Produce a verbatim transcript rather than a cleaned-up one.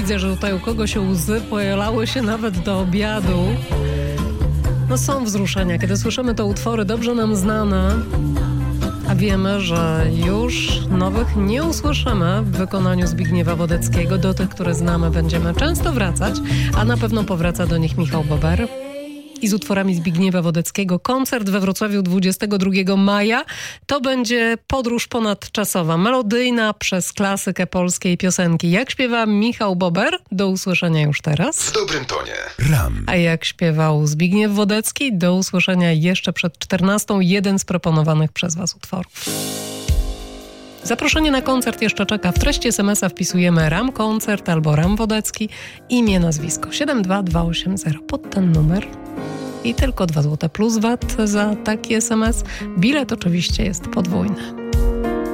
widzę, że tutaj u kogoś łzy pojelały się nawet do obiadu. No są wzruszenia, kiedy słyszymy te utwory dobrze nam znane, a wiemy, że już nowych nie usłyszymy w wykonaniu Zbigniewa Wodeckiego. Do tych, które znamy, będziemy często wracać, a na pewno powraca do nich Michał Bober. I z utworami Zbigniewa Wodeckiego koncert we Wrocławiu dwudziestego drugiego maja. To będzie podróż ponadczasowa, melodyjna przez klasykę polskiej piosenki. Jak śpiewa Michał Bober? Do usłyszenia już teraz. W dobrym tonie. Ram. A jak śpiewał Zbigniew Wodecki? Do usłyszenia jeszcze przed czternastą. Jeden z proponowanych przez Was utworów. Zaproszenie na koncert jeszcze czeka. W treści es em es a wpisujemy Ram Koncert albo Ram Wodecki, imię, nazwisko siedem dwa dwa osiem zero pod ten numer. I tylko dwa złote plus V A T za taki es em es. Bilet oczywiście jest podwójny.